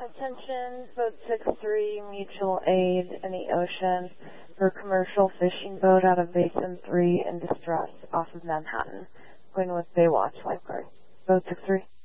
Attention, boat 6-3, mutual aid in the ocean for commercial fishing boat out of Basin 3 in distress off of Manhattan. Going with Baywatch lifeguard. Boat 6-3.